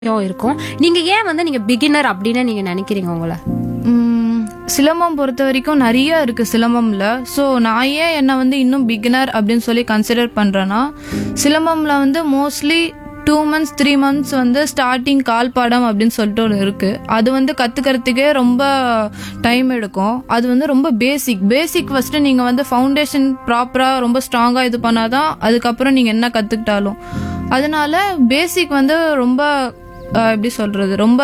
இருக்கும். நீங்க ஏன் வந்து நீங்க பிகினர் அப்படின்னு நீங்க நினைக்கிறீங்க உங்களை? சிலம்பம் பொறுத்த வரைக்கும் நிறைய இருக்கு சிலம்பம்ல. ஸோ நான் ஏன் என்னை வந்து இன்னும் பிகினர் அப்படின்னு சொல்லி கன்சிடர் பண்றேன்னா, சிலம்பம்ல வந்து மோஸ்ட்லி 2 months 3 months வந்து ஸ்டார்டிங் கால் பாடம் அப்படின்னு சொல்லிட்டு ஒன்று இருக்கு. அது வந்து கத்துக்கிறதுக்கே ரொம்ப டைம் எடுக்கும். அது வந்து ரொம்ப பேசிக் ஃபர்ஸ்ட் நீங்க வந்து ஃபவுண்டேஷன் ப்ராப்பரா ரொம்ப ஸ்ட்ராங்கா இது பண்ணாதான் அதுக்கப்புறம் நீங்க என்ன கத்துக்கிட்டாலும். அதனால பேசிக் வந்து ரொம்ப எப்படி சொல்றது, ரொம்ப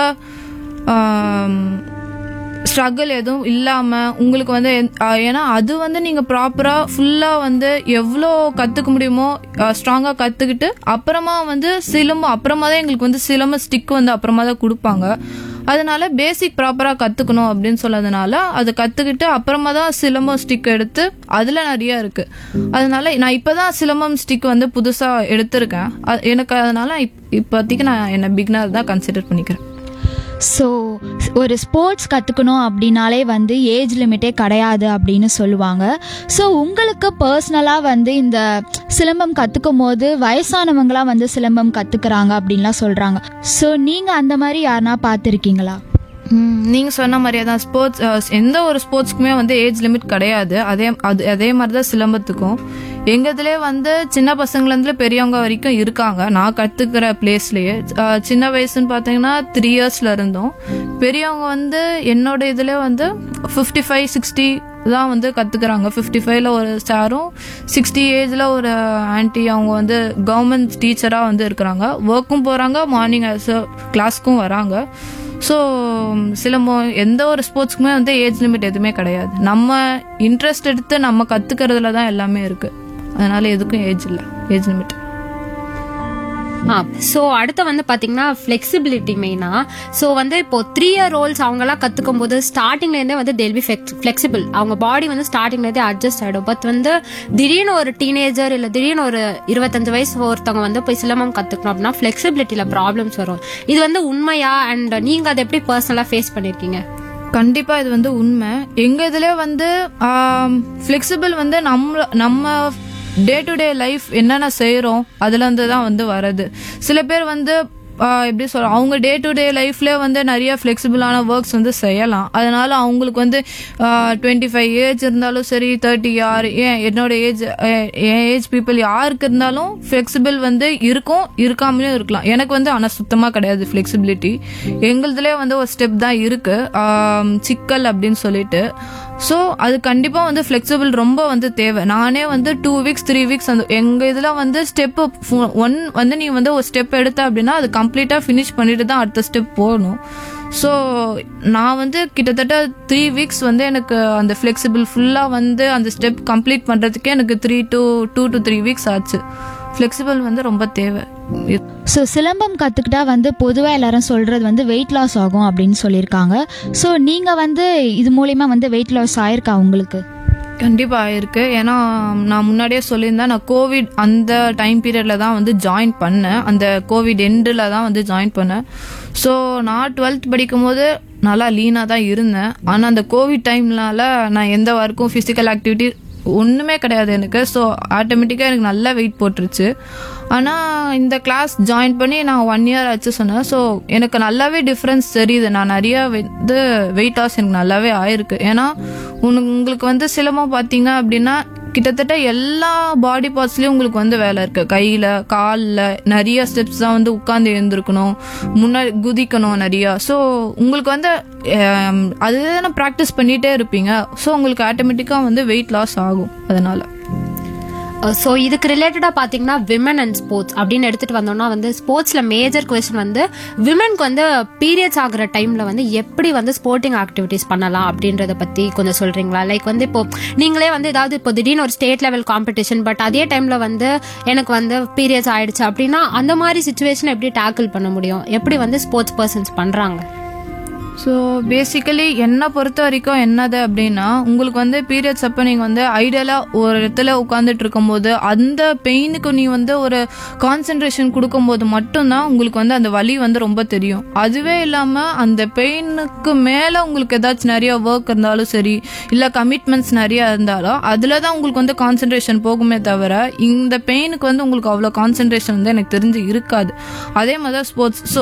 ஸ்ட்ரகிள் எதுவும் இல்லாம உங்களுக்கு வந்து ஏன்னா அது வந்து நீங்க ப்ராப்பரா ஃபுல்லா வந்து எவ்வளோ கத்துக்க முடியுமோ ஸ்ட்ராங்கா கத்துக்கிட்டு அப்புறமா வந்து சிலம்பம் அப்புறமா தான் எங்களுக்கு வந்து சிலம்ப ஸ்டிக் வந்து அப்புறமா தான் கொடுப்பாங்க. அதனால பேசிக் ப்ராப்பரா கத்துக்கணும் அப்படின்னு சொல்லதுனால அதை கத்துக்கிட்டு அப்புறமா தான் சிலம்பம் ஸ்டிக் எடுத்து அதுல நிறைய இருக்கு. அதனால நான் இப்பதான் சிலம்பம் ஸ்டிக் வந்து புதுசா எடுத்திருக்கேன். எனக்கு அதனால இப்போதைக்கு நான் என்ன பிகினர் தான் கன்சிடர் பண்ணிக்கிறேன். ஸோ ஒரு ஸ்போர்ட்ஸ் கற்றுக்கணும் அப்படின்னாலே வந்து ஏஜ் லிமிட்டே கிடையாது அப்படின்னு சொல்லுவாங்க. ஸோ உங்களுக்கு பர்சனலாக வந்து இந்த சிலம்பம் கற்றுக்கும் போது வயசானவங்களாம் வந்து சிலம்பம் கற்றுக்குறாங்க அப்படின்லாம் சொல்கிறாங்க. ஸோ நீங்கள் அந்த மாதிரி யாருனா பார்த்துருக்கீங்களா? நீங்க சொன்ன மாதிரியே தான் ஸ்போர்ட்ஸ் எந்த ஒரு ஸ்போர்ட்ஸ்க்குமே வந்து ஏஜ் லிமிட் கிடையாது. அதே மாதிரிதான் சிலம்பத்துக்கும். எங்க இதுலயே வந்து சின்ன பசங்கள்ல இருந்து பெரியவங்க வரைக்கும் இருக்காங்க. நான் கத்துக்கிற பிளேஸ்லயே சின்ன வயசுன்னு பாத்தீங்கன்னா 3 yearsல இருந்தோம். பெரியவங்க வந்து என்னோட இதுல வந்து 55-60 தான் வந்து கத்துக்கிறாங்க. 55ல ஒரு சாரும் 60 ஏஜ்ல ஒரு ஆன்டி, அவங்க வந்து கவர்மெண்ட் டீச்சரா வந்து இருக்கிறாங்க. ஒர்க்கும் போறாங்க, மார்னிங் கிளாஸ்க்கும் வராங்க. ஸோ சிலம்பம் எந்த ஒரு ஸ்போர்ட்ஸ்க்குமே வந்து ஏஜ் லிமிட் எதுவுமே கிடையாது. நம்ம இன்ட்ரெஸ்ட் எடுத்து நம்ம கத்துக்கிறதுல தான் எல்லாமே இருக்கு. அதனால எதுக்கும் ஏஜ் லிமிட். ஸோ அடுத்து வந்து பாத்தீங்கன்னா ஃபிளெக்சிபிலிட்டி மெயினா. ஸோ வந்து இப்போ 3-year-olds அவங்கெல்லாம் கத்துக்கும் போது ஸ்டார்டிங்ல இருந்தே வந்து தேல் பி ஃபிளெக்சிபிள். அவங்க பாடி வந்து ஸ்டார்டிங்ல இருந்தே அட்ஜஸ்ட் ஆயிடும். பட் வந்து திடீர்னு ஒரு டீனேஜர் இல்ல திடீர்னு ஒரு 25 வயசு ஒருத்தவங்க வந்து போய் சிலம்பம் கத்துக்கணும் அப்படின்னா ஃபிளெக்சிபிலிட்டியில ப்ராப்ளம்ஸ் வரும். இது வந்து உண்மையா? அண்ட் நீங்க அதை எப்படி பர்சனலா ஃபேஸ் பண்ணிருக்கீங்க? கண்டிப்பா இது வந்து உண்மை. எங்க இதுல வந்து ஃபிளெக்சிபிள் வந்து நம்ம டே டு டே லைஃப் என்னென்ன செய்யறோம் அதுல இருந்து தான் வந்து வருது. சில பேர் வந்து எப்படி சொல்ற, அவங்க டே டு டே லைஃப்ல வந்து நிறைய ஃபிளெக்சிபிளான ஒர்க்ஸ் வந்து செய்யலாம். அதனால அவங்களுக்கு வந்து 25 ஏஜ் இருந்தாலும் சரி, 30 என்னோட ஏஜ் பீப்புள் யாருக்கு இருந்தாலும் ஃபிளெக்சிபிள் வந்து இருக்காமலும் இருக்கலாம். எனக்கு வந்து ஆனா சுத்தமா கிடையாது ஃபிளெக்சிபிலிட்டி. எங்களுதுலேயே வந்து ஒரு ஸ்டெப் தான் இருக்கு, சிக்கல் அப்படின்னு சொல்லிட்டு. ஸோ அது கண்டிப்பா வந்து ஃபிளெக்சிபிள் ரொம்ப வந்து தேவை. நானே வந்து 2 weeks 3 weeks அந்த எங்க இதுல வந்து ஸ்டெப் 1 வந்து நீ வந்து ஒரு ஸ்டெப் எடுத்த அப்படின்னா அது கம்ப்ளீட்டா ஃபினிஷ் பண்ணிட்டு தான் அடுத்த ஸ்டெப் போகணும். ஸோ நான் வந்து கிட்டத்தட்ட 3 weeks வந்து எனக்கு அந்த ஃபிளெக்சிபிள் ஃபுல்லா வந்து அந்த ஸ்டெப் கம்ப்ளீட் பண்றதுக்கே எனக்கு 2 to 3 weeks ஆச்சு. ஃபிளெக்சிபிள் வந்து ரொம்ப தேவை. ஸோ சிலம்பம் கற்றுக்கிட்டா வந்து பொதுவாக எல்லாரும் சொல்கிறது வந்து வெயிட் லாஸ் ஆகும் அப்படின்னு சொல்லியிருக்காங்க. ஸோ நீங்கள் வந்து இது மூலிமா வந்து வெயிட் லாஸ் ஆயிருக்கா உங்களுக்கு? கண்டிப்பா ஆயிருக்கு. ஏன்னா நான் முன்னாடியே சொல்லியிருந்தேன், நான் கோவிட் அந்த டைம் பீரியட்ல தான் வந்து ஜாயின் பண்ணேன். அந்த கோவிட் எண்டில் தான் வந்து ஜாயின் பண்ணேன். ஸோ நான் 12th படிக்கும் போது நல்லா லீனாக தான் இருந்தேன். ஆனால் அந்த கோவிட் டைம்னால நான் எந்த ஒர்க்கும் ஃபிசிக்கல் ஆக்டிவிட்டி ஒன்றுமே கிடையாது எனக்கு. ஸோ ஆட்டோமேட்டிக்காக எனக்கு நல்லா வெயிட் போட்டுருச்சு. ஆனால் இந்த கிளாஸ் ஜாயின் பண்ணி நான் 1 year ஆச்சு சொன்னேன். ஸோ எனக்கு நல்லாவே டிஃப்ரென்ஸ் தெரியுது. நான் நிறைய வந்து வெயிட் லாஸ் எனக்கு நல்லாவே ஆயிருக்கு. ஏன்னா உங்களுக்கு வந்து சிலம்பம் பார்த்தீங்க அப்படின்னா கிட்டத்தட்ட எல்லா பாடி பார்ட்ஸ்லயும் உங்களுக்கு வந்து வேலை இருக்கு. கையில, காலில் நிறைய ஸ்டெப்ஸ் தான் வந்து உட்கார்ந்து எழுந்திருக்கணும், முன்னாடி குதிக்கணும் நிறைய. ஸோ உங்களுக்கு வந்து அதுதான் ப்ராக்டிஸ் பண்ணிட்டே இருப்பீங்க. ஸோ உங்களுக்கு ஆட்டோமேட்டிக்கா வந்து வெயிட் லாஸ் ஆகும். அதனால ஸோ இதுக்கு ரிலேட்டடா பாத்தீங்கன்னா விமன் அண்ட் ஸ்போர்ட்ஸ் அப்படின்னு எடுத்துட்டு வந்தோம்னா வந்து ஸ்போர்ட்ஸ்ல மேஜர் கொஸ்டின் வந்து விமனுக்கு வந்து பீரியட்ஸ் ஆகுற டைம்ல வந்து எப்படி வந்து ஸ்போர்ட்டிங் ஆக்டிவிட்டிஸ் பண்ணலாம் அப்படின்றத பத்தி கொஞ்சம் சொல்றீங்களா? லைக் வந்து இப்போ நீங்களே வந்து ஏதாவது இப்போ திடீர்னு ஒரு ஸ்டேட் லெவல் காம்படிஷன், பட் அதே டைம்ல வந்து எனக்கு வந்து பீரியட்ஸ் ஆயிடுச்சு அப்படின்னா அந்த மாதிரி சுச்சுவேஷன் எப்படி டேக்கிள் பண்ண முடியும்? எப்படி வந்து ஸ்போர்ட்ஸ் பர்சன்ஸ் பண்றாங்க? ஸோ பேசிக்கலி என்னை பொறுத்த வரைக்கும் என்னது அப்படின்னா, உங்களுக்கு வந்து பீரியட்ஸ் அப்போ நீங்கள் வந்து ஐடியலாக ஒரு இடத்துல உட்காந்துட்டு இருக்கும்போது அந்த பெயினுக்கு நீ வந்து ஒரு கான்சென்ட்ரேஷன் கொடுக்கும்போது மட்டும்தான் உங்களுக்கு வந்து அந்த வலி வந்து ரொம்ப தெரியும். அதுவே இல்லாமல் அந்த பெயினுக்கு மேலே உங்களுக்கு ஏதாச்சும் நிறைய ஒர்க் இருந்தாலும் சரி, இல்லை கமிட்மெண்ட்ஸ் நிறையா இருந்தாலும் அதில் தான் உங்களுக்கு வந்து கான்சென்ட்ரேஷன் போகுமே தவிர இந்த பெயினுக்கு வந்து உங்களுக்கு அவ்வளோ கான்சென்ட்ரேஷன் வந்து எனக்கு தெரிஞ்சு இருக்காது. அதே மாதிரி தான் ஸ்போர்ட்ஸ். ஸோ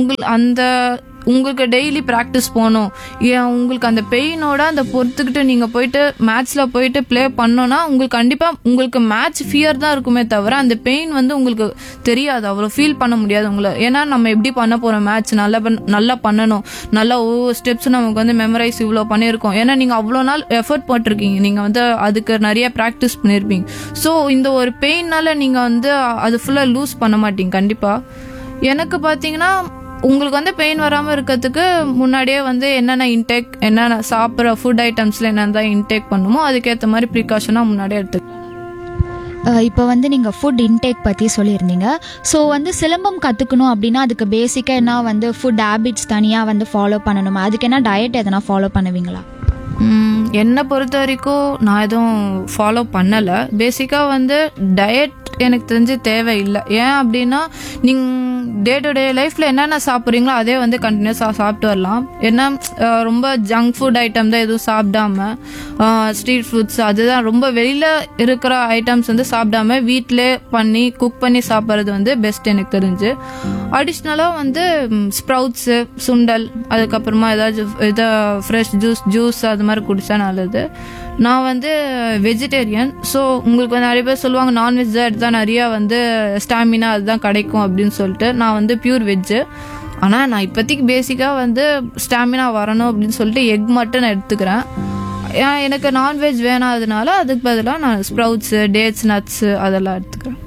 உங்களுக்கு டெய்லி ப்ராக்டிஸ் போகணும், உங்களுக்கு அந்த பெயினோட அந்த பொறுத்துக்கிட்டு நீங்கள் போயிட்டு மேட்ச்சில் போயிட்டு ப்ளே பண்ணோன்னா உங்களுக்கு கண்டிப்பாக உங்களுக்கு மேட்ச் ஃபியர் தான் இருக்குமே தவிர அந்த பெயின் வந்து உங்களுக்கு தெரியாது, அவ்வளோ ஃபீல் பண்ண முடியாது உங்களை. ஏன்னா நம்ம எப்படி பண்ண போகிறோம், மேட்ச் நல்லா பண்ணணும், நல்லா ஒவ்வொரு ஸ்டெப்ஸ் நமக்கு வந்து மெமரைஸ் இவ்வளோ பண்ணியிருக்கோம். ஏன்னா நீங்கள் அவ்வளோ நாள் எஃபர்ட் போட்டிருக்கீங்க, நீங்கள் வந்து அதுக்கு நிறைய ப்ராக்டிஸ் பண்ணியிருப்பீங்க. ஸோ இந்த ஒரு பெயின்னால நீங்கள் வந்து அது ஃபுல்லாக லூஸ் பண்ண மாட்டீங்க கண்டிப்பாக. எனக்கு பார்த்தீங்கன்னா உங்களுக்கு வந்து பெயின் வராமல் இருக்கிறதுக்கு முன்னாடியே வந்து என்னென்ன சாப்பிட்ற ஃபுட் ஐட்டம்ஸில் என்னென்ன இன்டேக் பண்ணுமோ அதுக்கேற்ற மாதிரி ப்ரிகாஷனாக முன்னாடியே எடுத்துக்கலாம். இப்போ வந்து நீங்கள் ஃபுட் இன்டேக் பற்றி சொல்லியிருந்தீங்க. ஸோ வந்து சிலம்பம் கற்றுக்கணும் அப்படின்னா அதுக்கு பேசிக்காக என்ன வந்து ஃபுட் ஹேபிட்ஸ் தனியாக வந்து ஃபாலோ பண்ணணுமா? அதுக்கு என்ன டயட் எதனா ஃபாலோ பண்ணுவீங்களா? என்னை பொறுத்த வரைக்கும் நான் எதுவும் ஃபாலோ பண்ணலை. பேசிக்காக வந்து டயட் எனக்கு தெரிஞ்சு தேவையில்லை. ஏன் அப்படின்னா நீங்கள் டே டு டே லைஃப்பில் என்னென்ன சாப்பிட்றீங்களோ அதே வந்து கண்டினியூஸாக சாப்பிட்டு வரலாம். ஏன்னா ரொம்ப ஜங்க் ஃபுட் ஐட்டம் தான் எதுவும் சாப்பிடாம, ஸ்ட்ரீட் ஃபுட்ஸ் அதுதான் ரொம்ப வெளியில் இருக்கிற ஐட்டம்ஸ் வந்து சாப்பிடாம வீட்டிலே குக் பண்ணி சாப்பிட்றது வந்து பெஸ்ட் எனக்கு தெரிஞ்சு. அடிஷ்னலாக வந்து ஸ்ப்ரவுட்ஸு, சுண்டல், அதுக்கப்புறமா ஏதாச்சும் ஃப்ரெஷ் ஜூஸ் அது மாதிரி குடித்தா நல்லது. நான் வந்து வெஜிடேரியன். ஸோ உங்களுக்கு நிறைய பேர் சொல்லுவாங்க நான்வெஜ் தான் எடுத்தால் நிறையா வந்து ஸ்டாமினா அதுதான் கிடைக்கும் அப்படின்னு சொல்லிட்டு. நான் வந்து பியூர் வெஜ்ஜு. ஆனால் நான் இப்போதைக்கு பேசிக்காக வந்து ஸ்டாமினா வரணும் அப்படின்னு சொல்லிட்டு எக் மட்டும் நான் எடுத்துக்கிறேன். எனக்கு நான்வெஜ் வேணாததுனால அதுக்கு பதிலாக நான் ஸ்ப்ரவுட்ஸு, டேட்ஸ், நட்ஸு அதெல்லாம் எடுத்துக்கிறேன்.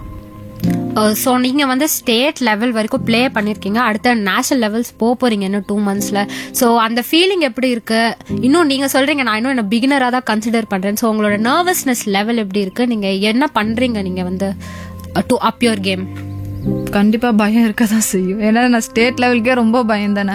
ஸோ நீங்கள் வந்து ஸ்டேட் லெவல் வரைக்கும் ப்ளே பண்ணியிருக்கீங்க, அடுத்த நேஷனல் லெவல்ஸ் போகிறீங்க இன்னும் 2 monthsல. ஸோ அந்த ஃபீலிங் எப்படி இருக்கு? இன்னும் நீங்கள் சொல்கிறீங்க நான் இன்னும் என்ன பிகினராக தான் கன்சிடர் பண்ணுறேன். ஸோ உங்களோட நர்வஸ்னஸ் லெவல் எப்படி இருக்கு? நீங்கள் என்ன பண்ணுறீங்க நீங்கள் வந்து டு அப் யுவர் கேம்? கண்டிப்பாக பயம் இருக்க தான் செய்யும். ஏன்னா நான் ஸ்டேட் லெவலுக்கே ரொம்ப பயந்தேன்.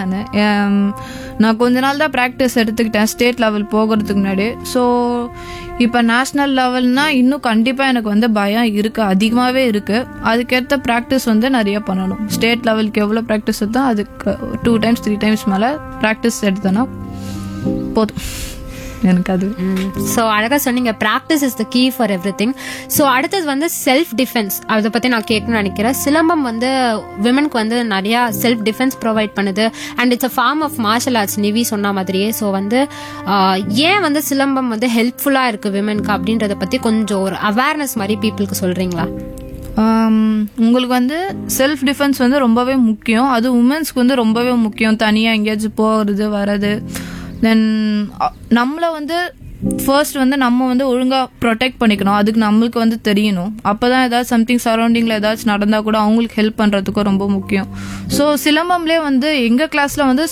நான் கொஞ்ச நாள் தான் ப்ராக்டிஸ் எடுத்துக்கிட்டேன் ஸ்டேட் லெவல் போகிறதுக்கு முன்னாடி. ஸோ இப்போ நேஷ்னல் லெவல்னா இன்னும் கண்டிப்பாக எனக்கு வந்து பயம் இருக்குது, அதிகமாகவே இருக்குது. அதுக்கேற்ற ப்ராக்டிஸ் வந்து நிறைய பண்ணணும். ஸ்டேட் லெவலுக்கு எவ்வளோ ப்ராக்டிஸ் எடுத்தோ அதுக்கு 2 times 3 times மேலே ப்ராக்டிஸ் எடுத்தோன்னா போதும் எனக்கு அது. ஸோ அழகாக சொன்னீங்க, practice is the key for everything. So அடுத்தது வந்து செல்ஃப் டிஃபென்ஸ், அதை பற்றி நான் கேட்கணும்னு நினைக்கிறேன். சிலம்பம் வந்து விமனுக்கு வந்து நிறையா செல்ஃப் டிஃபென்ஸ் ப்ரொவைட் பண்ணுது and it's a form of martial arts, Nivi சொன்ன மாதிரியே. ஸோ வந்து ஏன் வந்து சிலம்பம் வந்து ஹெல்ப்ஃபுல்லாக இருக்குது விமனுக்கு அப்படின்றத பற்றி கொஞ்சம் ஒரு அவேர்னஸ் மாதிரி பீப்புளுக்கு சொல்கிறீங்களா? உங்களுக்கு வந்து செல்ஃப் டிஃபென்ஸ் வந்து ரொம்பவே முக்கியம். அது உமன்ஸ்க்கு வந்து ரொம்பவே முக்கியம். தனியாக எங்கேயாச்சும் போகிறது வர்றது. தென் நம்மளை வந்து ஃபர்ஸ்ட் வந்து நம்ம வந்து ஒழுங்காக ப்ரொடெக்ட் பண்ணிக்கணும். அதுக்கு நம்மளுக்கு வந்து தெரியணும். அப்போ தான் ஏதாச்சும் சம்திங் சரௌண்டிங்கில் ஏதாச்சும் நடந்தால் கூட அவங்களுக்கு ஹெல்ப் பண்ணுறதுக்கும் ரொம்ப முக்கியம். ஸோ சிலம்பம்லேயே வந்து எங்கள் கிளாஸில் வந்து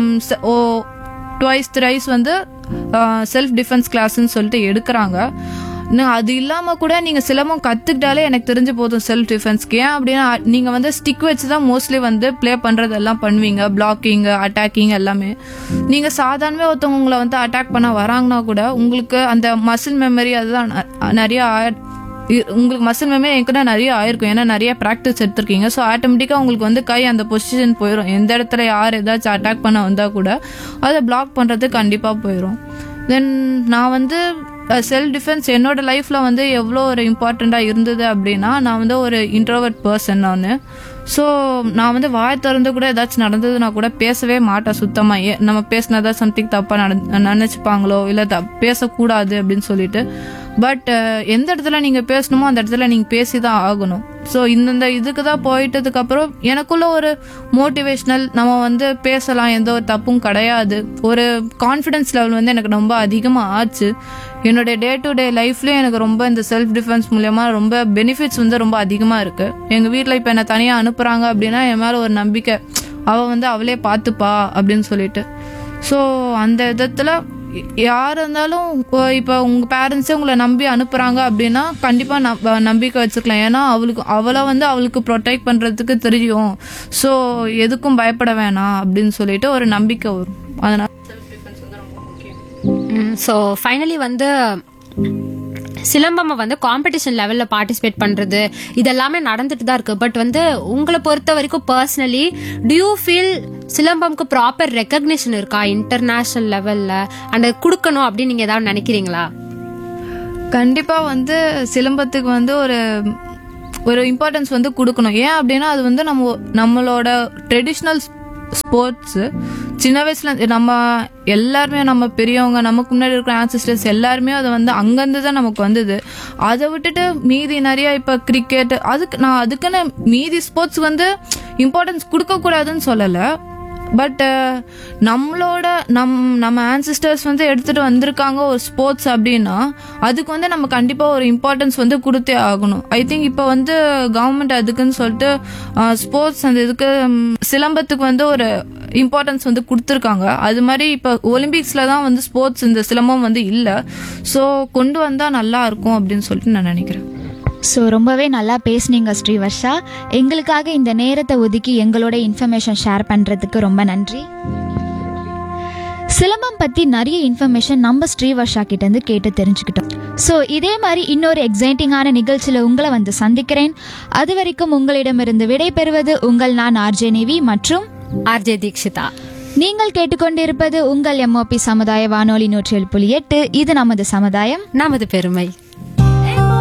twice thrice வந்து செல்ஃப் டிஃபென்ஸ் கிளாஸ்ன்னு சொல்லிட்டு எடுக்கிறாங்க. அது இல்லாமல் கூட நீங்கள் சிலம்பம் கற்றுக்கிட்டாலே எனக்கு தெரிஞ்சு போதும் செல்ஃப் டிஃபென்ஸ்க்கு. ஏன் அப்படின்னா நீங்கள் வந்து ஸ்டிக் வச்சு தான் மோஸ்ட்லி வந்து ப்ளே பண்ணுறதெல்லாம் பண்ணுவீங்க, பிளாக்கிங், அட்டாக்கிங் எல்லாமே. நீங்கள் சாதாரணமாக ஒருத்தவங்க உங்களை வந்து அட்டாக் பண்ண வராங்கன்னா கூட உங்களுக்கு அந்த மசில் மெமரி அதுதான் நிறையா உங்களுக்கு மசில் மெமரி எனக்கு நிறைய ஆயிருக்கும். ஏன்னா நிறைய ப்ராக்டிஸ் எடுத்திருக்கீங்க. ஸோ ஆட்டோமேட்டிக்காக உங்களுக்கு வந்து கை அந்த பொசிஷன் போயிடும். எந்த இடத்துல யார் ஏதாச்சும் அட்டாக் பண்ண வந்தால் கூட அதை பிளாக் பண்ணுறதுக்கு கண்டிப்பாக போயிடும். தென் நான் வந்து செல்ஃப் டிஃபென்ஸ் என்னோட லைஃப்பில் வந்து எவ்வளோ ஒரு இம்பார்ட்டண்ட்டாக இருந்தது அப்படின்னா, நான் வந்து ஒரு இன்ட்ரோவர்ட் பர்சன் நான். ஸோ நான் வந்து வாய் திறந்து கூட ஏதாச்சும் நடந்ததுன்னா கூட பேசவே மாட்டேன் சுத்தமாக. நம்ம பேசினதா சம்திங் தப்பாக நினச்சிப்பாங்களோ இல்லை பேசக்கூடாது அப்படின்னு சொல்லிட்டு. பட் எந்த இடத்துல நீங்கள் பேசணுமோ அந்த இடத்துல நீங்கள் பேசி தான் ஆகணும். ஸோ இந்த இதுக்கு தான் போயிட்டதுக்கப்புறம் எனக்குள்ள ஒரு மோட்டிவேஷ்னல், நம்ம வந்து பேசலாம், எந்த ஒரு தப்பும் கிடையாது, ஒரு கான்ஃபிடென்ஸ் லெவல் வந்து எனக்கு ரொம்ப அதிகமாக ஆச்சு. என்னுடைய டே டு டே லைஃப்லேயும் எனக்கு ரொம்ப இந்த செல்ஃப் டிஃபென்ஸ் மூலமா ரொம்ப பெனிஃபிட்ஸ் வந்து ரொம்ப அதிகமாக இருக்குது. எங்கள் வீட்டில் இப்போ என்னை தனியாக அனுப்புகிறாங்க அப்படின்னா என் மேலே ஒரு நம்பிக்கை, அவள் வந்து அவளே பார்த்துப்பா அப்படின்னு சொல்லிட்டு. ஸோ அந்த விதத்தில் யார் இருந்தாலும் இப்போ உங்கள் பேரண்ட்ஸே உங்களை நம்பி அனுப்புகிறாங்க அப்படின்னா கண்டிப்பாக நம்பிக்கை வச்சுக்கலாம். ஏன்னா அவளை வந்து அவளுக்கு ப்ரொடெக்ட் பண்ணுறதுக்கு தெரியும். ஸோ எதுக்கும் பயப்பட வேணாம் அப்படின்னு சொல்லிட்டு ஒரு நம்பிக்கை வரும். அதனால ஸோ ஃபைனலி வந்து சிலம்பம் வந்து காம்படிஷன் லெவல்ல பார்ட்டிசிபேட் பண்றது இதெல்லாமே நடந்துட்டு தான் இருக்கு. பட் வந்து உங்களை பொறுத்த வரைக்கும் personally to you feel சிலம்பம்க்கு proper recognition இருக்கா இன்டர்நேஷனல் லெவல்ல அண்ட் கொடுக்கணும் அப்படின்னு நீங்க ஏதாவது நினைக்கிறீங்களா? கண்டிப்பா வந்து சிலம்பத்துக்கு வந்து ஒரு இம்பார்ட்டன்ஸ் வந்து கொடுக்கணும். ஏன் அப்படின்னா அது வந்து நம்மளோட ட்ரெடிஷ்னல் ஸ்போர்ட்ஸ். சின்ன வயசுல நம்ம எல்லாருமே, நம்ம பெரியவங்க, நமக்கு முன்னாடி இருக்கிற ஆன்சிஸ்டர்ஸ் எல்லாருமே அதை வந்து அங்கேருந்து தான் நமக்கு வந்தது. அதை விட்டுட்டு மீதி நிறைய இப்போ கிரிக்கெட் அதுக்குன்னு மீதி ஸ்போர்ட்ஸ் வந்து இம்பார்ட்டன்ஸ் கொடுக்கக்கூடாதுன்னு சொல்லலை. பட் நம்ம ஆன்சிஸ்டர்ஸ் வந்து எடுத்துட்டு வந்திருக்காங்க ஒரு ஸ்போர்ட்ஸ் அப்படின்னா அதுக்கு வந்து நம்ம கண்டிப்பா ஒரு இம்பார்ட்டன்ஸ் வந்து கொடுத்தே ஆகணும். ஐ திங்க் இப்போ வந்து கவர்மெண்ட் அதுக்குன்னு சொல்லிட்டு ஸ்போர்ட்ஸ் அந்த இதுக்கு சிலம்பத்துக்கு வந்து ஒரு இம்பார்ட்டன்ஸ் வந்து கொடுத்துருக்காங்க. அது மாதிரி இப்போ ஒலிம்பிக்ஸ்ல தான் வந்து ஸ்போர்ட்ஸ் இந்த சிலம்பம் வந்து இல்லை. ஸோ கொண்டு வந்தா நல்லா இருக்கும் அப்படின்னு சொல்லிட்டு நான் நினைக்கிறேன். ஸோ ரொம்பவே நல்லா பேசுனீங்க ஸ்ரீவர்ஷா. எங்களுக்காக இந்த நேரத்தை ஒதுக்கி எங்களோட இன்ஃபர்மேஷன் ஷேர் பண்ணுறதுக்கு ரொம்ப நன்றி. சிலம்பம் பற்றி நிறைய இன்ஃபர்மேஷன் நம்ம ஸ்ரீவர்ஷா கிட்டேருந்து கேட்டு தெரிஞ்சுக்கிட்டோம். ஸோ இதே மாதிரி இன்னொரு எக்ஸைட்டிங்கான நிகழ்ச்சியில் உங்களை வந்து சந்திக்கிறேன். அது வரைக்கும் உங்களிடமிருந்து விடை பெறுவது உங்கள் நான் ஆர்ஜே நிவி மற்றும் ஆர்ஜே தீக்ஷிதா. நீங்கள் கேட்டுக்கொண்டிருப்பது உங்கள் MOP சமுதாய வானொலி 107.8. இது நமது சமுதாயம், நமது பெருமை.